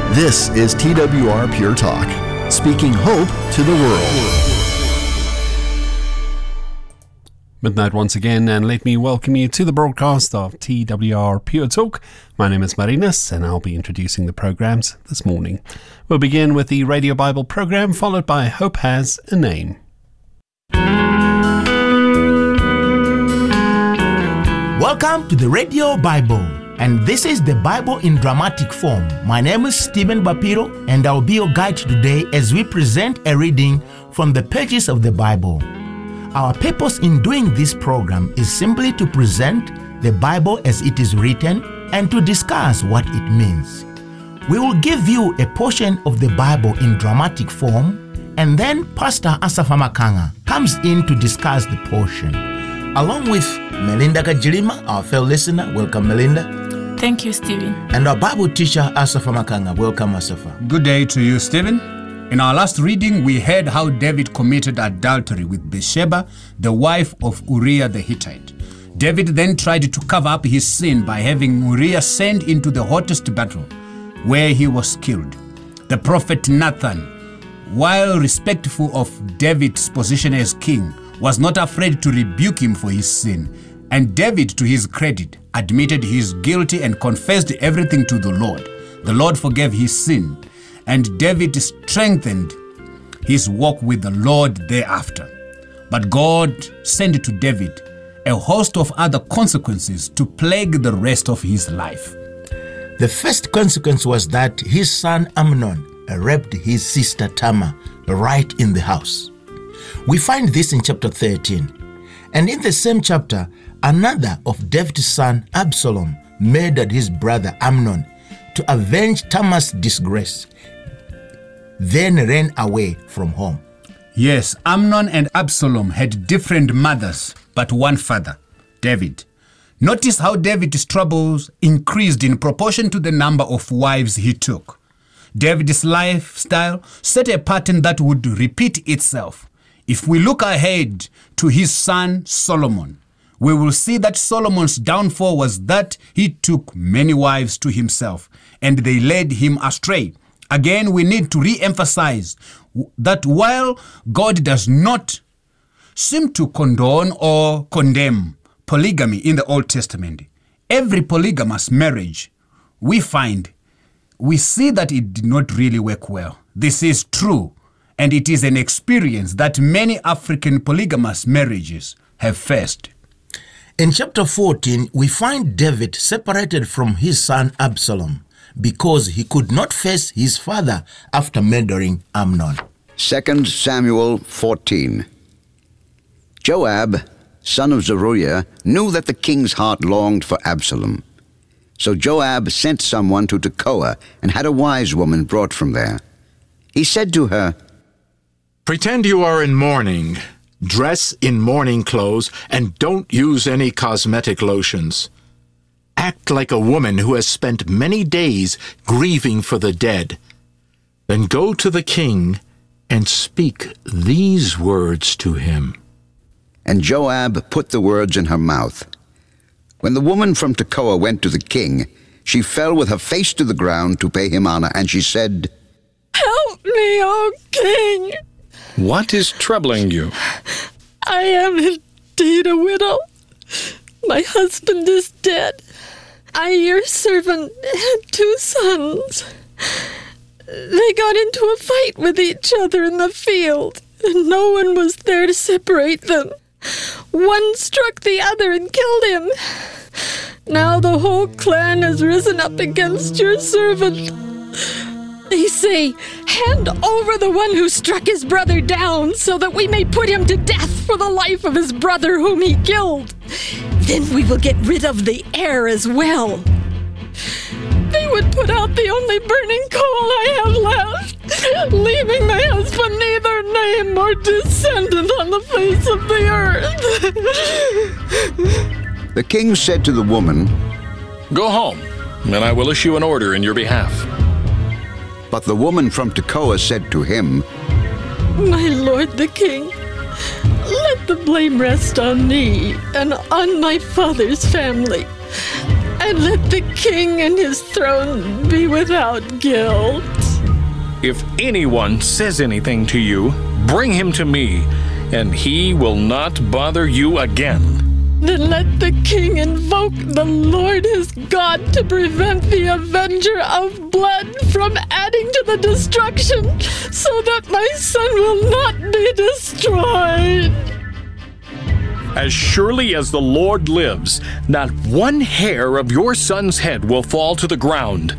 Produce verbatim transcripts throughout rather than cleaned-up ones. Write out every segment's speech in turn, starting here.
This is T W R Pure Talk, speaking hope to the world. Midnight once again, and let me welcome you to the broadcast of T W R Pure Talk. My name is Marinus, and I'll be introducing the programs this morning. We'll begin with the Radio Bible program, followed by Hope Has a Name. Welcome to the Radio Bible, and this is the Bible in dramatic form. My name is Stephen Bapiro, and I'll be your guide today as we present a reading from the pages of the Bible. Our purpose in doing this program is simply to present the Bible as it is written and to discuss what it means. We will give you a portion of the Bible in dramatic form, and then Pastor Asafa Makanga comes in to discuss the portion. Along with Melinda Kajilima, our fellow listener. Welcome, Melinda. Thank you, Stephen. And our Bible teacher, Asafa Makanga. Welcome, Asafa. Good day to you, Stephen. In our last reading, we heard how David committed adultery with Bathsheba, the wife of Uriah the Hittite. David then tried to cover up his sin by having Uriah sent into the hottest battle, where he was killed. The prophet Nathan, while respectful of David's position as king, was not afraid to rebuke him for his sin. And David, to his credit, admitted his guilty and confessed everything to the Lord. The Lord forgave his sin, and David strengthened his walk with the Lord thereafter. But God sent to David a host of other consequences to plague the rest of his life. The first consequence was that his son Amnon raped his sister Tamar right in the house. We find this in chapter thirteen. And in the same chapter, another of David's son Absalom murdered his brother Amnon to avenge Tamar's disgrace, then ran away from home. Yes, Amnon and Absalom had different mothers, but one father, David. Notice how David's troubles increased in proportion to the number of wives he took. David's lifestyle set a pattern that would repeat itself. If we look ahead to his son Solomon, we will see that Solomon's downfall was that he took many wives to himself, and they led him astray. Again, we need to re-emphasize that while God does not seem to condone or condemn polygamy in the Old Testament, every polygamous marriage we find, we see that it did not really work well. This is true, and it is an experience that many African polygamous marriages have faced. In chapter fourteen, we find David separated from his son Absalom because he could not face his father after murdering Amnon. Second Samuel fourteen. Joab, son of Zeruiah, knew that the king's heart longed for Absalom. So Joab sent someone to Tekoa and had a wise woman brought from there. He said to her, "Pretend you are in mourning, dress in mourning clothes, and don't use any cosmetic lotions. Act like a woman who has spent many days grieving for the dead. Then go to the king and speak these words to him." And Joab put the words in her mouth. When the woman from Tekoa went to the king, she fell with her face to the ground to pay him honor, and she said, "Help me, O king! What is troubling you?" I am indeed a widow. My husband is dead. I, your servant, had two sons. They got into a fight with each other in the field, and no one was there to separate them. One struck the other and killed him. Now the whole clan has risen up against your servant. They say, hand over the one who struck his brother down so that we may put him to death for the life of his brother whom he killed. Then we will get rid of the heir as well. They would put out the only burning coal I have left, leaving my husband neither name nor descendant on the face of the earth. The king said to the woman, "Go home, and I will issue an order in your behalf." But the woman from Tekoa said to him, My lord the king, let the blame rest on me and on my father's family. and let the king and his throne be without guilt. If anyone says anything to you, bring him to me, and he will not bother you again. Then let the king invoke the Lord his God to prevent the avenger of blood from adding to the destruction, so that my son will not be destroyed. As surely as the Lord lives, not one hair of your son's head will fall to the ground.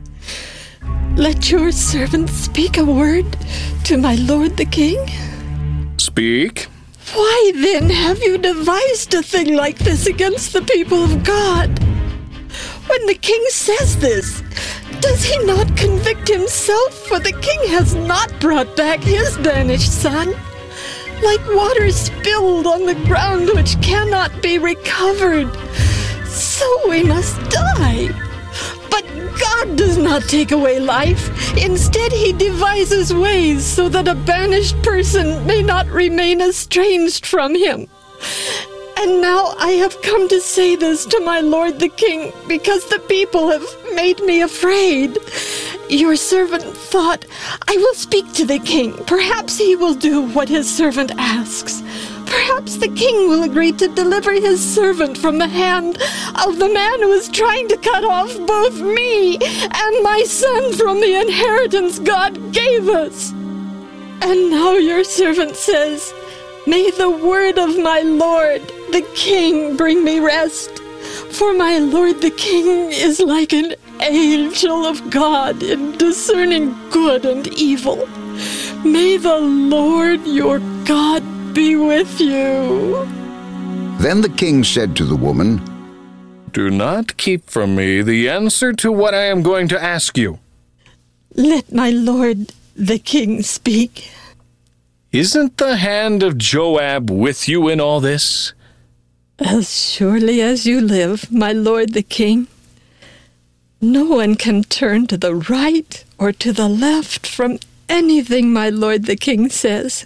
Let your servant speak a word to my lord the king. Speak. Why then have you devised a thing like this against the people of God? When the king says this, does he not convict himself? For the king has not brought back his banished son. Like water spilled on the ground which cannot be recovered, so we must die. But God does not take away life. Instead, he devises ways so that a banished person may not remain estranged from him. And now I have come to say this to my lord the king, because the people have made me afraid. Your servant thought, I will speak to the king. Perhaps he will do what his servant asks. Perhaps the king will agree to deliver his servant from the hand of the man who is trying to cut off both me and my son from the inheritance God gave us. And now your servant says, may the word of my lord, the king, bring me rest. For my lord the king is like an angel of God in discerning good and evil. May the Lord your God be with you. Then the king said to the woman, Do not keep from me the answer to what I am going to ask you. Let my lord the king speak. Isn't the hand of Joab with you in all this? As surely as you live, my lord the king. No one can turn to the right or to the left from anything my lord the king says.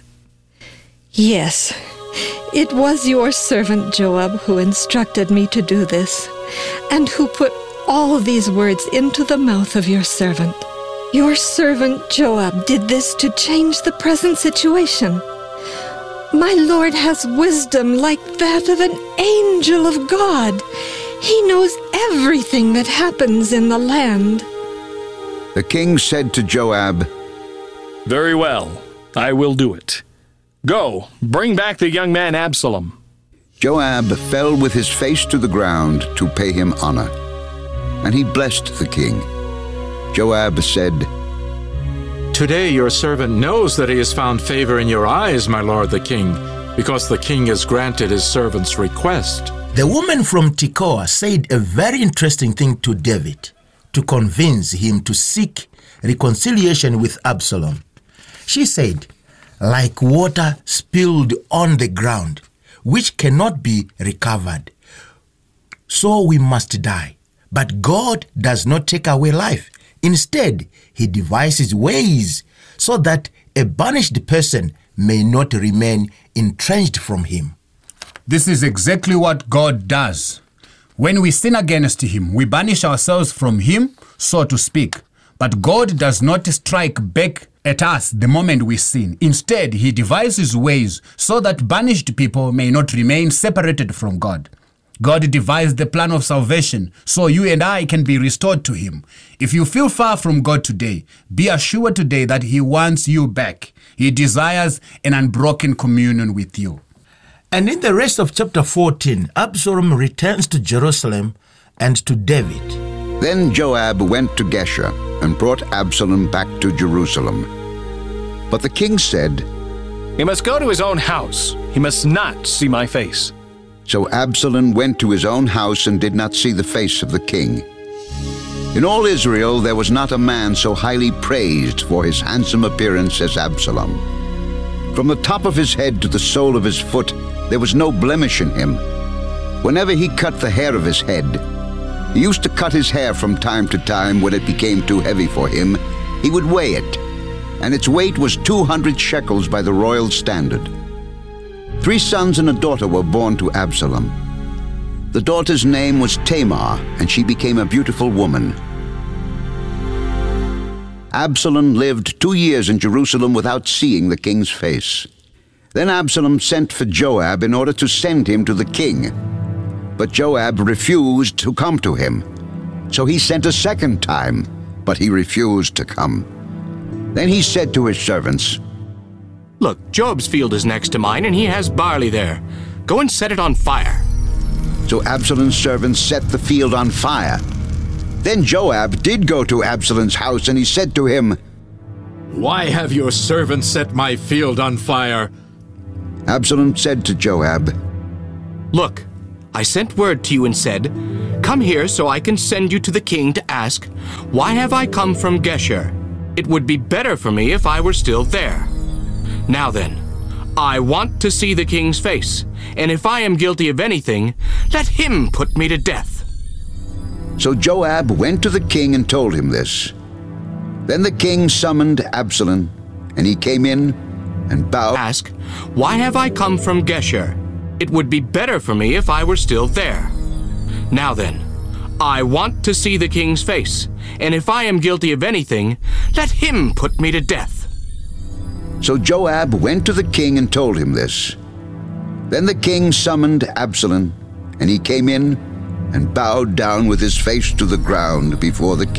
Yes, it was your servant Joab who instructed me to do this, and who put all these words into the mouth of your servant. Your servant Joab did this to change the present situation. My lord has wisdom like that of an angel of God. He knows everything that happens in the land. The king said to Joab, Very well, I will do it. Go, bring back the young man Absalom. Joab fell with his face to the ground to pay him honor, and he blessed the king. Joab said, Today your servant knows that he has found favor in your eyes, my lord the king, because the king has granted his servant's request. The woman from Tekoa said a very interesting thing to David to convince him to seek reconciliation with Absalom. She said, like water spilled on the ground, which cannot be recovered, so we must die. But God does not take away life. Instead, he devises ways so that a banished person may not remain entrenched from him. This is exactly what God does. When we sin against him, we banish ourselves from him, so to speak. But God does not strike back at us the moment we sin. Instead, he devises ways so that banished people may not remain separated from God. God devised the plan of salvation so you and I can be restored to him. If you feel far from God today, be assured today that he wants you back. He desires an unbroken communion with you. And in the rest of chapter fourteen, Absalom returns to Jerusalem and to David. Then Joab went to Geshur and brought Absalom back to Jerusalem. But the king said, He must go to his own house. He must not see my face. So Absalom went to his own house and did not see the face of the king. In all Israel there was not a man so highly praised for his handsome appearance as Absalom. From the top of his head to the sole of his foot, there was no blemish in him. Whenever he cut the hair of his head, he used to cut his hair from time to time when it became too heavy for him. He would weigh it, and its weight was two hundred shekels by the royal standard. Three sons and a daughter were born to Absalom. The daughter's name was Tamar, and she became a beautiful woman. Absalom lived two years in Jerusalem without seeing the king's face. Then Absalom sent for Joab in order to send him to the king. But Joab refused to come to him. So he sent a second time, but he refused to come. Then he said to his servants, "Look, Joab's field is next to mine, and he has barley there. Go and set it on fire." So Absalom's servants set the field on fire. Then Joab did go to Absalom's house, and he said to him, Why have your servants set my field on fire? Absalom said to Joab, "Look, I sent word to you and said, 'Come here so I can send you to the king to ask, why have I come from Geshur? It would be better for me if I were still there.' Now then, I want to see the king's face, and if I am guilty of anything, let him put me to death." So Joab went to the king and told him this. Then the king summoned Absalom, and he came in and bowed. Ask, "Why have I come from Geshur? It would be better for me if I were still there. Now then, I want to see the king's face, and if I am guilty of anything, let him put me to death." So Joab went to the king and told him this. Then the king summoned Absalom, and he came in and bowed down with his face to the ground before the king.